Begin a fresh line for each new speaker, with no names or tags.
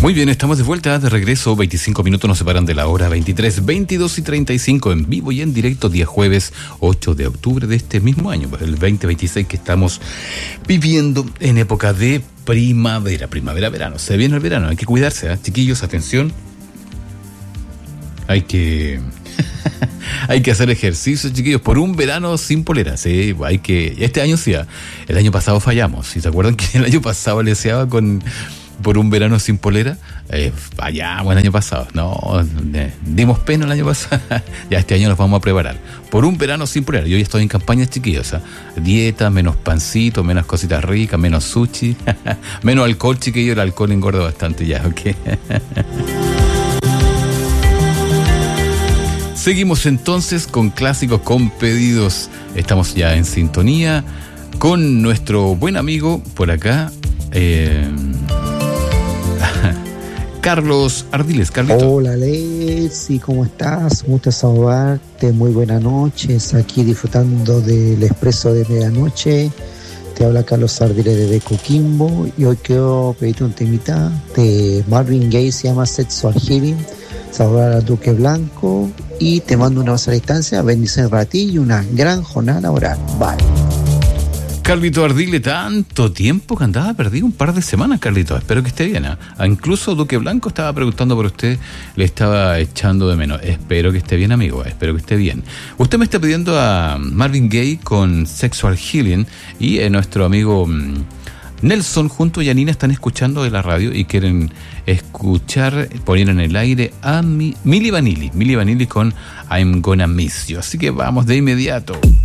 Muy bien, estamos de vuelta, de regreso. 25 minutos nos separan de la hora 23, 22 y 35 en vivo y en directo, día jueves 8 de octubre de este mismo año, pues el 2026 que estamos viviendo en época de primavera-verano. Se viene el verano, hay que cuidarse, ¿eh? Chiquillos, atención. Hay que hacer ejercicio, chiquillos, por un verano sin polera. Sí, este año sí, el año pasado fallamos. Si se acuerdan que el año pasado le deseaba por un verano sin polera, fallamos el año pasado. No, dimos pena el año pasado. Ya este año nos vamos a preparar por un verano sin polera. Yo ya estoy en campaña, chiquillos, ¿eh? Dieta, menos pancito, menos cositas ricas, menos sushi, menos alcohol, chiquillos. El alcohol engorda bastante ya, ¿ok? Seguimos entonces con clásicos, con pedidos. Estamos ya en sintonía con nuestro buen amigo por acá, Carlos Ardiles. Carlito.
Hola, Lexi, ¿cómo estás? Gusto saludarte, muy buenas noches. Aquí disfrutando del expreso de medianoche. Te habla Carlos Ardiles desde Coquimbo y hoy quiero pedirte un temita de Marvin Gaye, se llama Sexual Healing. Saludar al Duque Blanco y te mando una abrazo a la distancia, bendiciones para ti y una gran jornada laboral. Bye.
Carlito Ardile, tanto tiempo que andaba perdido, un par de semanas, Carlito. Espero que esté bien, ¿eh? Incluso Duque Blanco estaba preguntando por usted, le estaba echando de menos. Espero que esté bien, amigo, espero que esté bien. Usted me está pidiendo a Marvin Gaye con Sexual Healing y nuestro amigo Nelson junto a Yanina están escuchando de la radio y quieren escuchar, poner en el aire a Milli Vanilli con I'm Gonna Miss You. Así que vamos de inmediato.